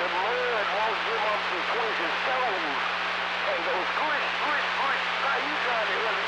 mud won't give up between his toes. And goes squish, squish, squish. Now you trying to hit